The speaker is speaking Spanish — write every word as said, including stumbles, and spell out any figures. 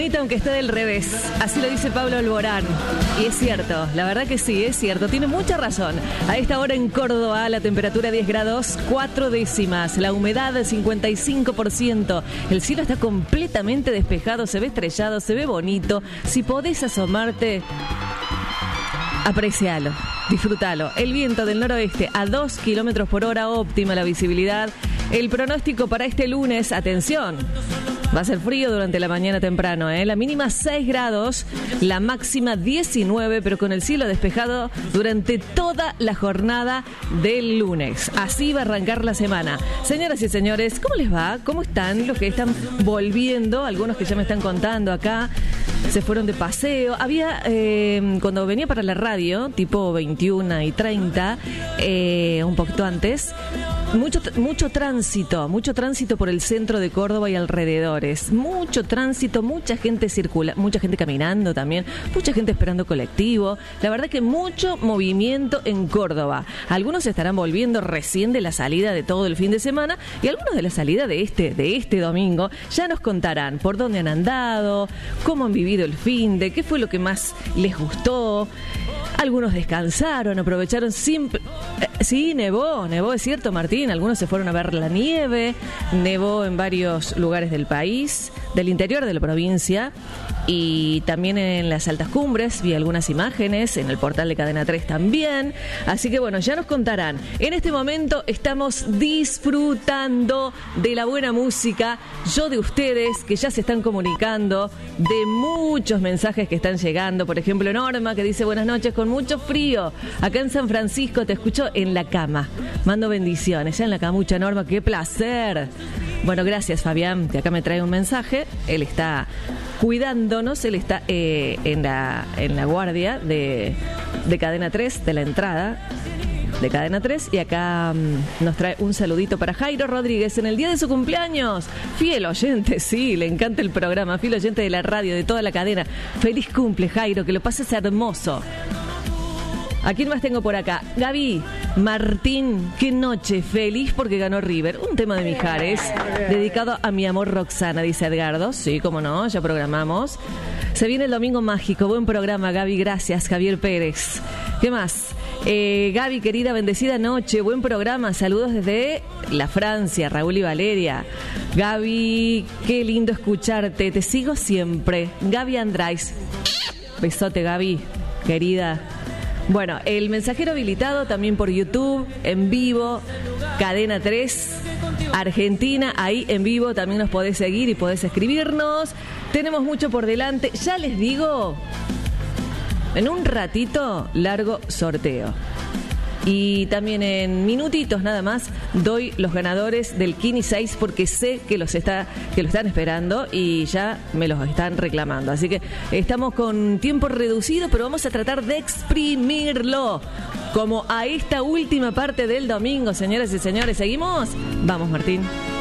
bonita aunque esté del revés. Así lo dice Pablo Alborán. Y es cierto, la verdad que sí, es cierto. Tiene mucha razón. A esta hora en Córdoba, la temperatura diez grados, cuatro décimas. La humedad cincuenta y cinco por ciento. El cielo está completamente despejado, se ve estrellado, se ve bonito. Si podés asomarte, aprecialo, disfrútalo. El viento del noroeste a dos kilómetros por hora, óptima la visibilidad. El pronóstico para este lunes, atención, va a ser frío durante la mañana temprano, ¿eh? La mínima seis grados, la máxima diecinueve, pero con el cielo despejado durante toda la jornada del lunes. Así va a arrancar la semana. Señoras y señores, ¿cómo les va? ¿Cómo están los que están volviendo? Algunos que ya me están contando acá. Se fueron de paseo. Había, eh, cuando venía para la radio, tipo veintiuna y treinta, eh, un poquito antes, mucho, mucho tránsito, mucho tránsito por el centro de Córdoba y alrededores. Mucho tránsito, mucha gente circula, mucha gente caminando también, mucha gente esperando colectivo. La verdad que mucho movimiento en Córdoba. Algunos estarán volviendo recién de la salida de todo el fin de semana y algunos de la salida de este, de este domingo. Ya nos contarán por dónde han andado, cómo han vivido el fin de, qué fue lo que más les gustó. Algunos descansaron, aprovecharon siempre. Eh, sí, nevó, nevó, es cierto, Martín. Algunos se fueron a ver la nieve. Nevó en varios lugares del país, del interior de la provincia. Y también en las altas cumbres vi algunas imágenes, en el portal de Cadena tres también. Así que bueno, ya nos contarán. En este momento estamos disfrutando de la buena música. Yo de ustedes que ya se están comunicando, de muchos mensajes que están llegando. Por ejemplo, Norma que dice buenas noches con mucho frío. Acá en San Francisco te escucho en la cama. Mando bendiciones. Ya en la camucha, Norma, qué placer. Bueno, gracias Fabián, que acá me trae un mensaje. Él está cuidándonos, él está eh, en la en la guardia de, de Cadena tres, de la entrada de Cadena tres, y acá um, nos trae un saludito para Jairo Rodríguez en el día de su cumpleaños. Fiel oyente, sí, le encanta el programa, fiel oyente de la radio, de toda la cadena. Feliz cumple, Jairo, que lo pases hermoso. ¿A quién más tengo por acá? Gaby Martín, qué noche, feliz porque ganó River. Un tema de Mijares, dedicado a mi amor Roxana, dice Edgardo. Sí, cómo no, ya programamos. Se viene el domingo mágico, buen programa, Gaby, gracias, Javier Pérez. ¿Qué más? Eh, Gaby, querida, bendecida noche, buen programa, saludos desde la Francia, Raúl y Valeria. Gaby, qué lindo escucharte, te sigo siempre. Gaby Andrés, besote, Gaby, querida. Bueno, el mensajero habilitado también por YouTube, en vivo, Cadena tres, Argentina, ahí en vivo también nos podés seguir y podés escribirnos. Tenemos mucho por delante, ya les digo, en un ratito, largo sorteo. Y también en minutitos nada más doy los ganadores del Kini seis porque sé que los está que lo están esperando y ya me los están reclamando. Así que estamos con tiempo reducido, pero vamos a tratar de exprimirlo como a esta última parte del domingo, señoras y señores. ¿Seguimos? Vamos, Martín.